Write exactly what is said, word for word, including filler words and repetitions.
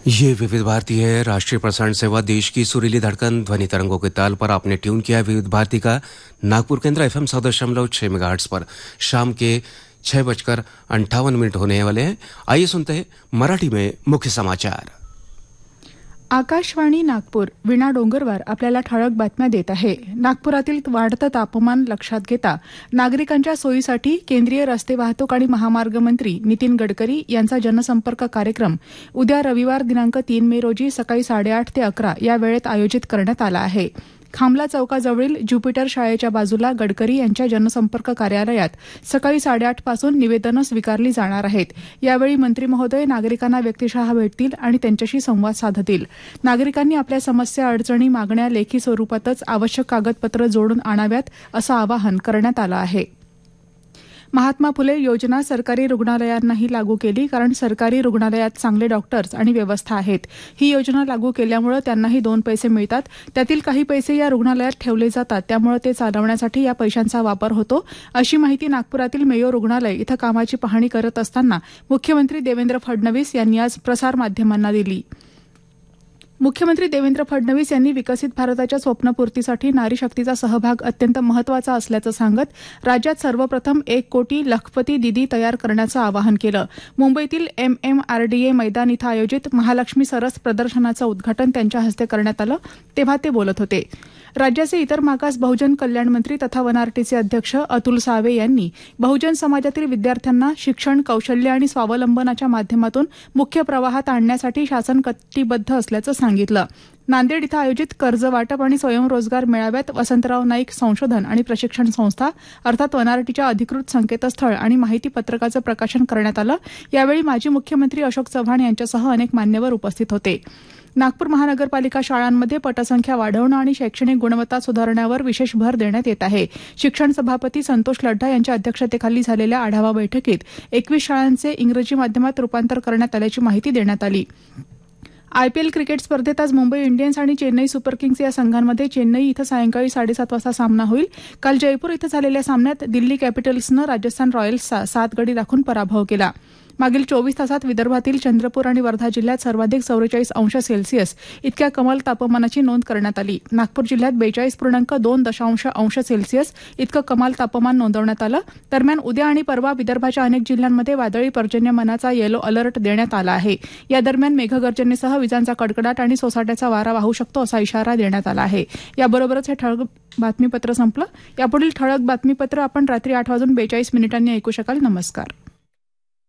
ये विविध भारती है, राष्ट्रीय प्रसारण सेवा, देश की सुरीली धड़कन, ध्वनि तरंगों के ताल पर आपने ट्यून किया विविध भारती का नागपुर केंद्र एफ एम सौ दशमलव छह मेगाहर्ट्ज पर। शाम के छह बजकर अंठावन मिनट होने वाले हैं। आइए सुनते हैं मराठी में मुख्य समाचार। आकाशवाणी नागपूर वीणा डोंगरवार आपल्याला ठळक बातम्या देत आहे। नागपुरातील वाढतं तापमान लक्षात घेता नागरिकांच्या सोयीसाठी केंद्रीय रस्ते वाहतूक आणि महामार्ग मंत्री नितीन गडकरी यांचा जनसंपर्क कार्यक्रम उद्या रविवार दिनांक तीन मे रोजी सकाळी साडेआठ ते अकरा या वेळेत आयोजित करण्यात आला आहे। खामला चौकाजवळील ज्युपिटर शाळेच्या बाजूला गडकरी यांच्या जनसंपर्क कार्यालयात सकाळी साडेआठ पासून निवेदनं स्वीकारली जाणार आहेत। यावेळी मंत्री महोदय नागरिकांना व्यक्तिशः भेटतील आणि त्यांच्याशी संवाद साधतील। नागरिकांनी आपल्या समस्या, अडचणी, मागण्या लेखी स्वरूपातच आवश्यक कागदपत्र जोडून आणाव्यात असं आवाहन करण्यात आलं आहे। महात्मा फुले योजना सरकारी रुग्णालयांनाही लागू केली, कारण सरकारी रुग्णालयात चांगले डॉक्टर्स आणि व्यवस्था आहेत। ही योजना लागू केल्यामुळे त्यांनाही दोन पैसे मिळतात। त्यातील काही पैसे या रुग्णालयात ठेवले जातात, त्यामुळे ते चालवण्यासाठी या पैशांचा वापर होतो, अशी माहिती नागपुरातील मेयो रुग्णालय इथं कामाची पाहणी करत असताना मुख्यमंत्री देवेंद्र फडणवीस यांनी आज प्रसारमाध्यमांना दिली। मुख्यमंत्री देवेंद्र फडणवीस यांनी विकसित भारताच्या स्वप्नपूर्तीसाठी नारी शक्तीचा सहभाग अत्यंत महत्त्वाचा असल्याचं सांगत राज्यात सर्वप्रथम एक कोटी लखपती दिदी तयार करण्याचं आवाहन केलं। मुंबईतील M M R D A मैदान इथं आयोजित महालक्ष्मी सरस प्रदर्शनाचं उद्घाटन त्यांच्या हस्ते करण्यात आलं, तेव्हा ते बोलत होते। राज्याचे इतर मागास बहुजन कल्याण मंत्री तथा वनआरटीचे अध्यक्ष अतुल सावे यांनी बहुजन समाजातील विद्यार्थ्यांना शिक्षण, कौशल्य आणि स्वावलंबनाच्या माध्यमातून मुख्य प्रवाहात आणण्यासाठी शासन कटिबद्ध असल्याचं सांगितलं। नांदेड इथं आयोजित कर्ज वाटप आणि स्वयंरोजगार मेळाव्यात वसंतराव नाईक संशोधन आणि प्रशिक्षण संस्था अर्थात वनआरटीच्या अधिकृत संकेतस्थळ आणि माहिती पत्रकाचं प्रकाशन करण्यात आलं। यावेळी माजी मुख्यमंत्री अशोक चव्हाण यांच्यासह अनेक मान्यवर उपस्थित होते। नागपूर महानगरपालिका शाळांमध्ये पटसंख्या वाढवणं आणि शैक्षणिक गुणवत्ता सुधारण्यावर विशेष भर देण्यात येत आहे। शिक्षण सभापती संतोष लड्ढा यांच्या अध्यक्षतेखाली झालेल्या आढावा बैठकीत एकवीस शाळांचे इंग्रजी माध्यमात रूपांतर करण्यात आल्याची माहिती देण्यात आली। आयपीएल क्रिकेट स्पर्धेत आज मुंबई इंडियन्स आणि चेन्नई सुपर किंग्स या संघांमध्ये चेन्नई इथं सायंकाळी साडेसात वाजता सामना होईल। काल जयपूर इथं झालेल्या सामन्यात दिल्ली कॅपिटल्सनं राजस्थान रॉयल्सचा सात गडी राखून पराभव केला। मागील चोवीस तासात विदर्भातील चंद्रपूर आणि वर्धा जिल्ह्यात सर्वाधिक चौवेचाळीस अंश सेल्सिअस इतक्या कमाल तापमानाची नोंद करण्यात आली। नागपूर जिल्ह्यात बेचाळीस पूर्णांक दोन दशांश अंश सेल्सिअस इतकं कमाल तापमान नोंदवण्यात आलं। दरम्यान उद्या आणि परवा विदर्भाच्या अनेक जिल्ह्यांमध्ये वादळी पर्जन्यमानाचा येलो अलर्ट देण्यात आला आहे। या दरम्यान मेघगर्जनेसह विजांचा कडकडाट आणि सोसाट्याचा वारा वाहू शकतो असा इशारा देण्यात आला आहे। याबरोबरच हे ठळक बातमीपत्र संपलं। यापुढील ठळक बातमीपत्र आपण रात्री आठ वाजून बेचाळीस मिनिटांनी ऐकू शकाल। नमस्कार।